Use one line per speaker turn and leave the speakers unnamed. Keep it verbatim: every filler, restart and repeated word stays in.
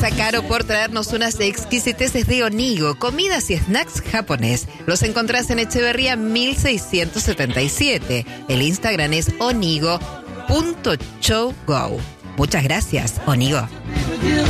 Caro por traernos unas exquisiteces de Onigo, comidas y snacks japonés. Los encontrás en Echeverría mil seiscientos setenta y siete. El Instagram es onigo punto show go. Muchas gracias, Onigo.